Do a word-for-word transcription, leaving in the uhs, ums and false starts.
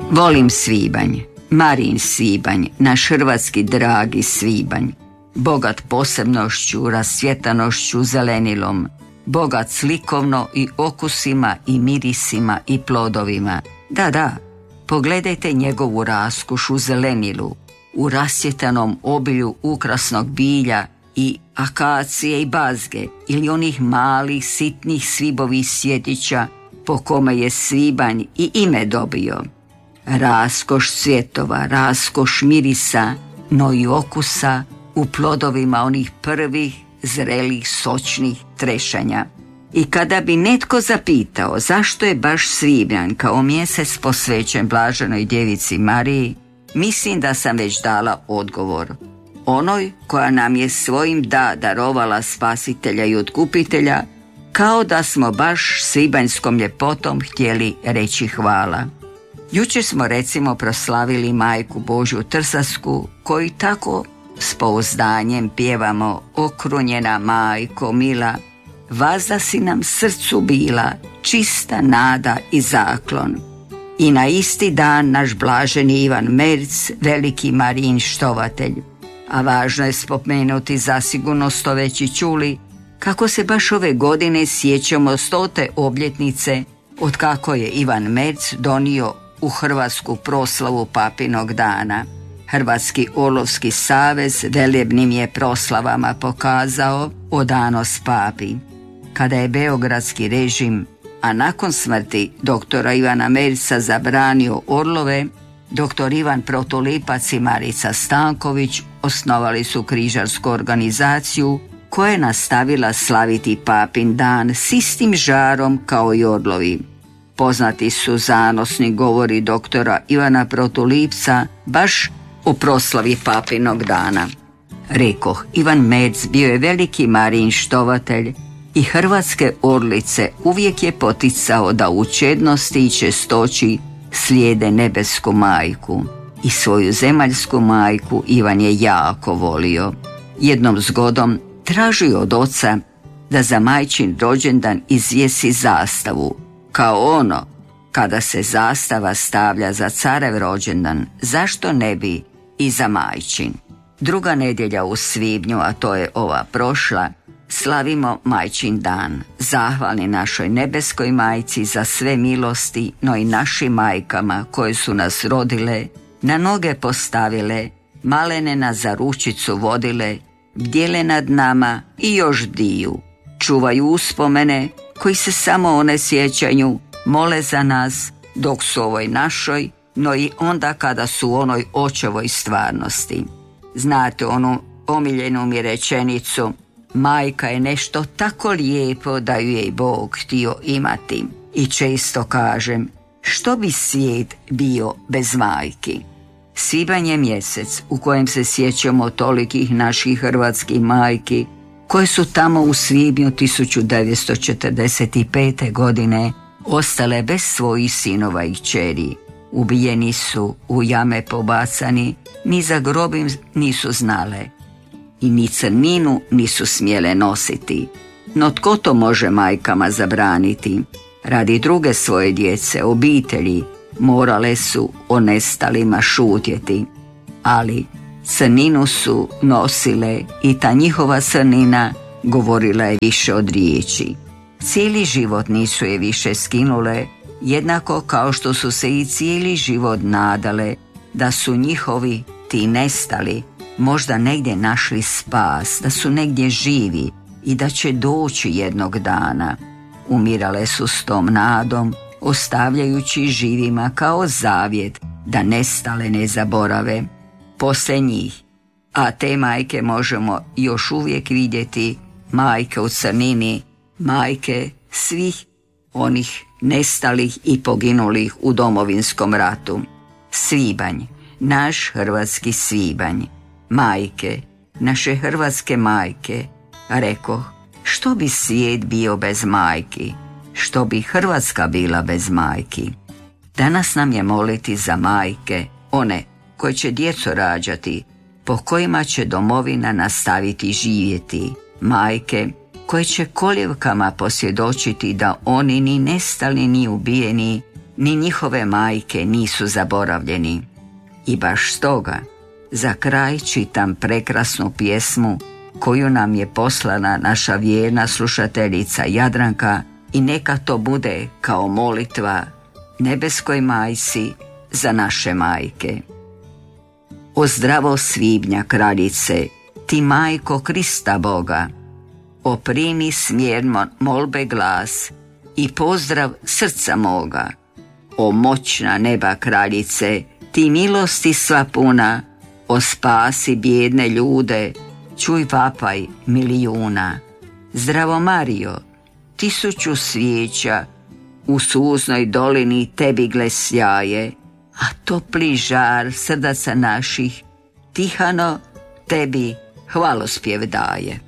Volim svibanj, Marin svibanj, naš hrvatski dragi svibanj, bogat posebnošću, rasvjetanošću, zelenilom, bogat slikovno i okusima i mirisima i plodovima. Da, da, pogledajte njegovu raskoš u zelenilu, u rasvjetanom obilju ukrasnog bilja i akacije i bazge ili onih malih sitnih svibovih svjetića po kome je svibanj i ime dobio. Raskoš cvjetova, raskoš mirisa, no i okusa u plodovima onih prvih zrelih sočnih trešanja. I kada bi netko zapitao zašto je baš svibanj kao mjesec posvećen blaženoj djevici Mariji, mislim da sam već dala odgovor. Onoj koja nam je svojim da darovala spasitelja i otkupitelja, kao da smo baš svibanjskom ljepotom htjeli reći hvala. Jučer smo recimo proslavili Majku Božju Trsasku, koju tako s pouzdanjem pjevamo: okrunjena Majko mila, vazda si nam srcu bila, čista nada i zaklon. I na isti dan naš blaženi Ivan Merc, veliki Marijin štovatelj. A važno je spomenuti, zasigurno ste već i čuli, kako se baš ove godine sjećamo stote obljetnice od kako je Ivan Merc donio u Hrvatsku proslavu papinog dana. Hrvatski olovski savez velebnim je proslavama pokazao odanost papi. Kada je beogradski režim, a nakon smrti doktora Ivana Merca, zabranio orlove, doktor Ivan Protulipac i Marica Stanković osnovali su križarsku organizaciju koja je nastavila slaviti papin dan s istim žarom kao i orlovi. Poznati su zanosni govori doktora Ivana Protulipca baš u proslavi papinog dana. Rekoh, Ivan Merc bio je veliki Marijin štovatelj i hrvatske orlice uvijek je poticao da u čednosti i čestoći slijede nebesku majku. I svoju zemaljsku majku Ivan je jako volio. Jednom zgodom tražio od oca da za majčin rođendan izvjesi zastavu, kao ono kada se zastava stavlja za carev rođendan, zašto ne bi i za majčin. Druga nedjelja u svibnju, a to je ova prošla, slavimo majčin dan, zahvalni našoj nebeskoj majci za sve milosti, no i našim majkama koje su nas rodile, na noge postavile, malene nas za ručicu vodile, bdjele nad nama i još bdiju, čuvaju uspomene koji se samo one sjećanju, mole za nas dok su ovoj našoj, no i onda kada su u onoj očevoj stvarnosti. Znate onu omiljenu mi rečenicu: majka je nešto tako lijepo da ju je i Bog htio imati. I često kažem, što bi svijet bio bez majki? Svibanj je mjesec u kojem se sjećamo tolikih naših hrvatskih majki koje su tamo u svibnju tisuću devetsto četrdeset pete. godine ostale bez svojih sinova i kćeri. Ubijeni su, u jame pobacani, ni za grob im nisu znale i ni crninu nisu smjele nositi. No tko to može majkama zabraniti? Radi druge svoje djece, obitelji, morale su o nestalima šutjeti, ali crninu su nosile i ta njihova crnina govorila je više od riječi. Cijeli život nisu je više skinule, jednako kao što su se i cijeli život nadale da su njihovi ti nestali možda negdje našli spas, da su negdje živi i da će doći jednog dana. Umirale su s tom nadom, ostavljajući živima kao zavjet da nestale ne zaborave. Poslije njih, a te majke možemo još uvijek vidjeti, majke u crnini, majke svih onih nestalih i poginulih u Domovinskom ratu. Svibanj, naš hrvatski svibanj, majke, naše hrvatske majke. Rekoh, što bi svijet bio bez majki? Što bi Hrvatska bila bez majki? Danas nam je moliti za majke, one koje će djecu rađati, po kojima će domovina nastaviti živjeti, majke koje će koljevkama posvjedočiti da oni ni nestali ni ubijeni ni njihove majke nisu zaboravljeni. I baš stoga, za kraj čitam prekrasnu pjesmu koju nam je poslana naša vjerna slušateljica Jadranka i neka to bude kao molitva nebeskoj majci za naše majke. O zdravo svibnja kraljice, ti majko Krista Boga, oprimi smjerno molbe glas i pozdrav srca moga. O moćna neba kraljice, ti milosti sva puna, o spasi bjedne ljude, čuj vapaj milijuna. Zdravo Marijo, tisuću svijeća u suznoj dolini tebi gle sjaje, a topli žar srdaca naših tihano tebi hvalospjev daje.